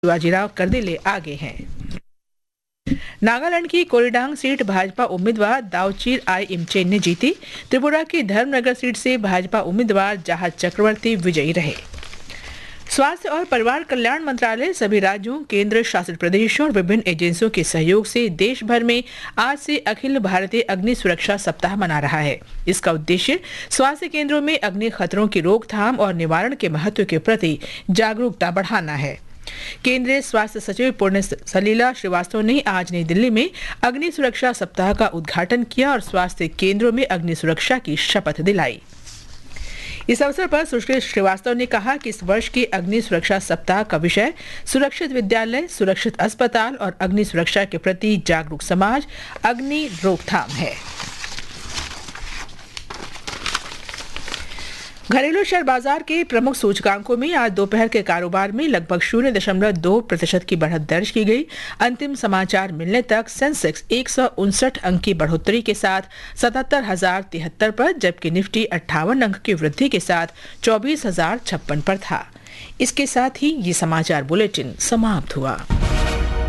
शिवाजीराव करदिले आगे हैं। नागालैंड की कोलिडांग सीट भाजपा उम्मीदवार दावचीर आई इमचेन ने जीती। त्रिपुरा की धर्मनगर सीट से भाजपा उम्मीदवार जहाज चक्रवर्ती विजयी रहे। स्वास्थ्य और परिवार कल्याण मंत्रालय सभी राज्यों, केंद्र शासित प्रदेशों और विभिन्न एजेंसियों के सहयोग से देश भर में आज से अखिल भारतीय अग्नि सुरक्षा सप्ताह मना रहा है। इसका उद्देश्य स्वास्थ्य केंद्रों में अग्नि खतरों की रोकथाम और निवारण के महत्व के प्रति जागरूकता बढ़ाना है। केंद्रीय स्वास्थ्य सचिव पुण्य सलीला श्रीवास्तव ने आज नई दिल्ली में अग्नि सुरक्षा सप्ताह का उद्घाटन किया और स्वास्थ्य केंद्रों में अग्नि सुरक्षा की शपथ दिलाई। इस अवसर पर सुश्री श्रीवास्तव ने कहा कि इस वर्ष के अग्नि सुरक्षा सप्ताह का विषय सुरक्षित विद्यालय, सुरक्षित अस्पताल और अग्नि सुरक्षा के प्रति जागरूक समाज, अग्नि रोकथाम है। घरेलू शेयर बाजार के प्रमुख सूचकांकों में आज दोपहर के कारोबार में लगभग 0.2% की बढ़त दर्ज की गई। अंतिम समाचार मिलने तक सेंसेक्स 159 अंक की बढ़ोतरी के साथ 77,073 पर, जबकि निफ्टी 58 अंक की वृद्धि के साथ 24,056 पर था। इसके साथ ही ये समाचार बुलेटिन समाप्त हुआ।